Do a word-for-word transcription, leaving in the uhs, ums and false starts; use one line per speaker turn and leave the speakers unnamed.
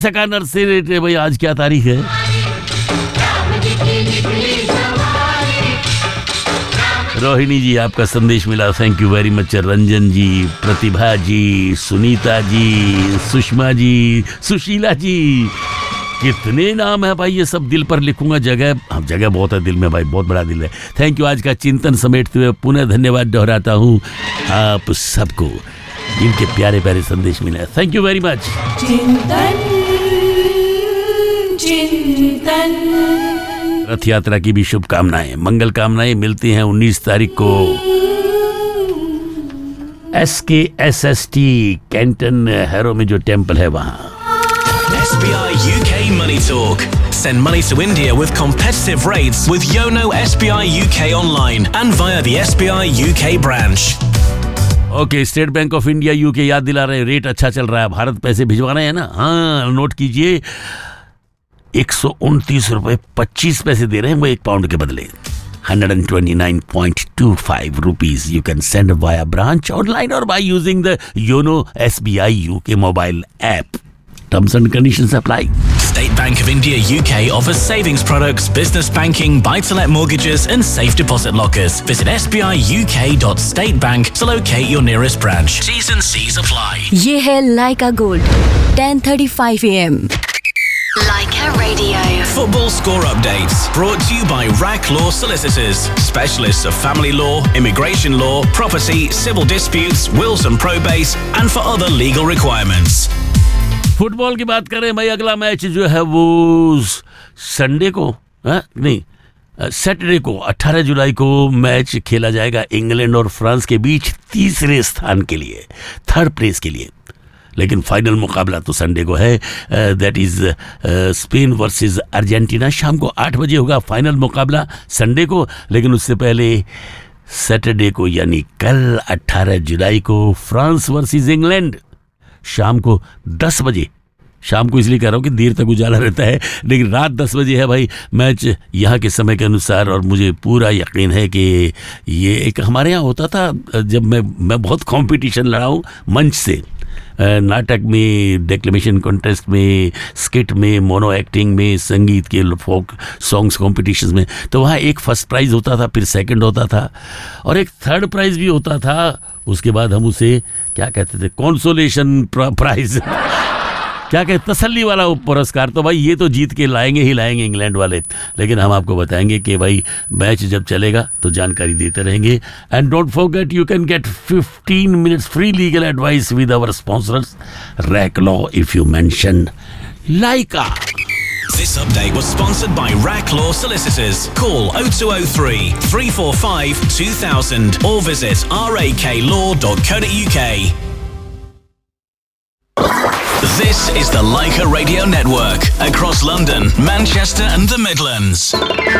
Second से भाई आज क्या तारीख है? रोहिणी जी आपका संदेश मिला, thank you very much. Ranjan जी, प्रतिभा जी, सुनीता जी, सुषमा जी, सुशीला जी, कितने नाम है भाई, ये सब दिल पर लिखूंगा। जगह हाँ, जगह बहुत है दिल में भाई, बहुत बड़ा दिल है। Thank you. आज का चिंतन समेटते हुए पुनः धन्यवाद दोहराता हूँ आप सबको, जिनके प्यारे प्यारे संदेश मिले। Thank you very much.
चिंतन चिंतन
रथ यात्रा की भी शुभकामनाएं, मंगल कामनाएं मिलती हैं उन्नीस तारीख को एस के S S T Canton harrow में जो टेम्पल है वहां।
S B I U K Money Talk. Send money to India with competitive rates with Yono S B I U K online and via the S B I U K branch.
Okay, state bank of India UK याद दिला रहे हैं, rate अच्छा चल रहा है। भारत पैसे भिजवा रहे हैं ना, हाँ नोट कीजिए, एक सौ उनतीस रुपए पच्चीस पैसे दे रहे हैं वो एक पाउंड के बदले। one hundred twenty-nine point two five rupees. You can send via branch, online or by using the Yono S B I U K mobile app. Terms and conditions apply.
State Bank of India U K offers savings products, business banking, buy-to-let mortgages and safe deposit lockers. Visit s b i u k dot state bank to locate your nearest branch. T's and C's apply.
ये है लाइका gold ten thirty-five a m
Leica Radio.
Football score updates brought to you by Rack Law Solicitors, specialists of family law, immigration law, property, civil disputes, wills and probates, and for other legal requirements.
Football की बात करें भाई, अगला match जो है वो Sunday को हा? नहीं सैटरडे को अठारह जुलाई को मैच खेला जाएगा इंग्लैंड और फ्रांस के बीच, तीसरे स्थान के लिए, थर्ड प्लेस के लिए। लेकिन फाइनल मुकाबला तो संडे को है, that is Spain versus Argentina. शाम को आठ बजे होगा फाइनल मुकाबला संडे को, लेकिन उससे पहले सैटरडे को यानी कल अठारह जुलाई को फ्रांस वर्सेस इंग्लैंड शाम को दस बजे। शाम को इसलिए कह रहा हूँ कि देर तक उजाला रहता है, लेकिन रात दस बजे है भाई मैच यहाँ के समय के अनुसार। और मुझे पूरा यकीन है कि ये एक हमारे यहाँ होता था जब मैं मैं बहुत कंपटीशन लड़ा हूँ मंच से, नाटक में, डेक्लेमेशन कॉन्टेस्ट में, स्किट में, मोनो एक्टिंग में, संगीत के फोक सॉन्ग्स कॉम्पिटिशन्स में। तो वहाँ एक फर्स्ट प्राइज़ होता था, फिर सेकंड होता था और एक थर्ड प्राइज़ भी होता था। उसके बाद हम उसे क्या कहते थे, कॉन्सोलेशन प्राइज़ क्या कहते, तसल्ली वाला पुरस्कार। तो भाई ये तो जीत के लाएंगे ही लाएंगे इंग्लैंड वाले, लेकिन हम आपको बताएंगे कि भाई मैच जब चलेगा तो जानकारी देते रहेंगे। And don't forget you can get fifteen minutes free legal advice with our sponsors Rack Law if you mention Leica.
This update was sponsored by Rack Law Solicitors. Call oh two oh three, three four five, two thousand or visit raklaw dot co dot uk. This is the Leica Radio Network across London, Manchester and the Midlands.